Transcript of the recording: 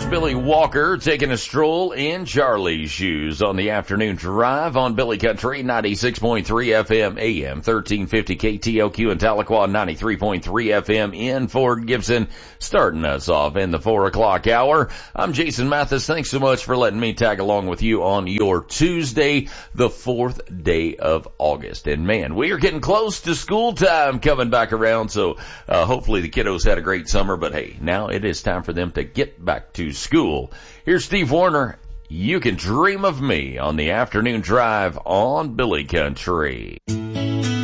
Billy Walker taking a stroll in Charlie's shoes on the afternoon drive on Billy Country, 96.3 FM AM, 1350 KTLQ in Tahlequah, 93.3 FM in Fort Gibson, starting us off in the 4 o'clock hour. I'm Jason Mathis. Thanks so much for letting me tag along with you on your Tuesday, the 4th day of August. And man, we are getting close to school time coming back around, so hopefully the kiddos had a great summer, but hey, now it is time for them to get back to school. Here's Steve Warner. You Can Dream of Me on the afternoon drive on Billy Country.